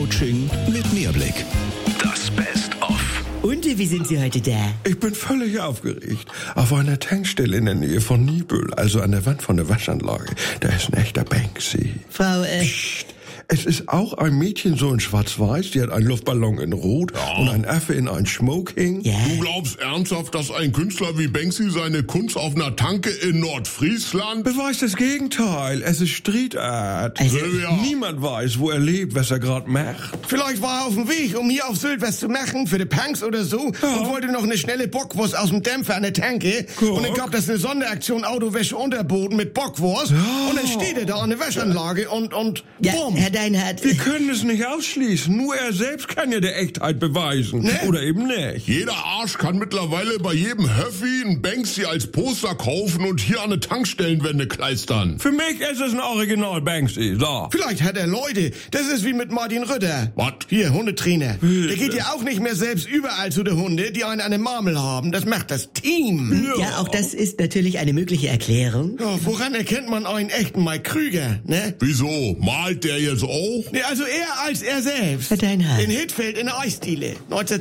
Coaching mit Mehrblick. Das Best-of. Und wie sind Sie heute da? Ich bin völlig aufgeregt. Auf einer Tankstelle in der Nähe von Niebüll, also an der Wand von der Waschanlage, da ist ein echter Banksy. Frau, Psst. Es ist auch ein Mädchen so in schwarz-weiß, die hat einen Luftballon in rot und ein Affe in ein Smoking. Ja. Du glaubst ernsthaft, dass ein Künstler wie Banksy seine Kunst auf einer Tanke in Nordfriesland... Beweist das Gegenteil. Es ist Street Art. Also, Silvia. Niemand weiß, wo er lebt, was er gerade macht. Vielleicht war er auf dem Weg, um hier auf Sylt was zu machen für die Punks oder so und wollte noch eine schnelle Bockwurst aus dem Dämpfer an der Tanke. Und dann gab es eine Sonderaktion Autowäsche Unterboden mit Bockwurst und dann steht er da an der Waschanlage und ja, bumm. Herr Deinhardt. Wir können es nicht ausschließen. Nur er selbst kann ja der Echtheit beweisen. Ne? Oder eben nicht. Jeder Arsch kann mittlerweile bei jedem Höffi ein Banksy als Poster kaufen und hier an eine Tankstellenwände kleistern. Für mich ist es ein Original Banksy. So. Vielleicht hat er Leute. Das ist wie mit Martin Rütter. Was? Hier, Hundetrainer. Der geht ja auch nicht mehr selbst überall zu den Hunde, die einen an der Marmel haben. Das macht das Team. Ja, auch das ist natürlich eine mögliche Erklärung. Ja, woran erkennt man einen echten Mike Krüger, ne? Wieso? Malt der jetzt auch? Nee, also eher als er selbst. Herr Deinhardt. In Hittfeld in der Eisdiele,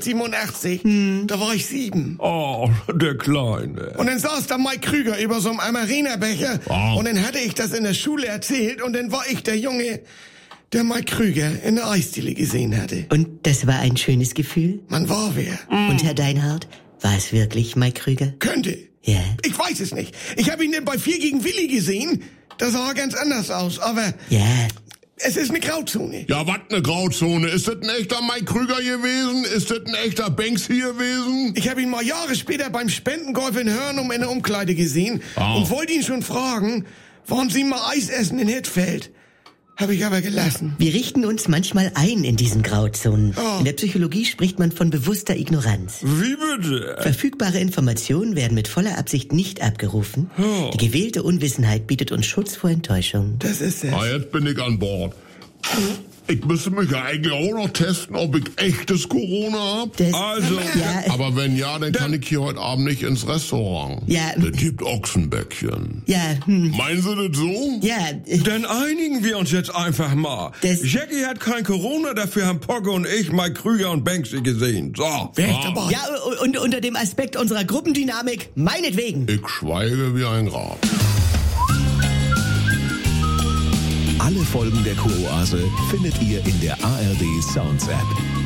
1987. Da war ich 7. Oh, der Kleine. Und dann saß da Mike Krüger über so einem Amarena-Becher. Wow. Und dann hatte ich das in der Schule erzählt. Und dann war ich der Junge, der Mike Krüger in der Eisdiele gesehen hatte. Und das war ein schönes Gefühl? Man war wer. Und Herr Deinhardt, war es wirklich Mike Krüger? Könnte. Ja. Ich weiß es nicht. Ich habe ihn denn bei 4 gegen Willi gesehen. Da sah er ganz anders aus. Aber Ja. es ist eine Grauzone. Ja, was eine Grauzone? Ist das ein echter Mike Krüger gewesen? Ist das ein echter Banksy gewesen? Ich habe ihn mal Jahre später beim Spendengolf in Hörnum in der Umkleide gesehen und wollte ihn schon fragen, wollen Sie mal Eis essen in Hittfeld? Habe ich aber gelassen. Wir richten uns manchmal ein in diesen Grauzonen. Oh. In der Psychologie spricht man von bewusster Ignoranz. Wie bitte? Verfügbare Informationen werden mit voller Absicht nicht abgerufen. Oh. Die gewählte Unwissenheit bietet uns Schutz vor Enttäuschung. Das ist es. Ah, jetzt bin ich an Bord. Ich müsste mich ja eigentlich auch noch testen, ob ich echtes Corona hab. Das, Also, ja, Aber wenn ja, dann kann ich hier heute Abend nicht ins Restaurant. Ja. Das gibt Ochsenbäckchen. ja, Meinen Sie das so? ja, dann einigen wir uns jetzt einfach mal. Das- Jackie hat kein Corona, dafür haben Pogge und ich Mike Krüger und Banksy gesehen. So. Wer ist dabei? ja, und unter dem Aspekt unserer Gruppendynamik, meinetwegen. Ich schweige wie ein Grab. Alle Folgen der Kuroase findet ihr in der ARD Sounds App.